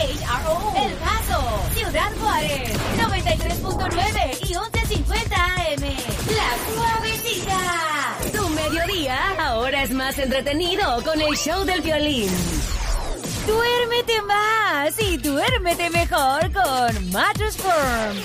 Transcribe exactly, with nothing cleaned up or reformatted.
R O U, El Paso, Ciudad Juárez, noventa y tres punto nueve y once cincuenta A M. La Suavecita. Tu mediodía ahora es más entretenido con el show del violín. Duérmete más y duérmete mejor con Mattress Firm.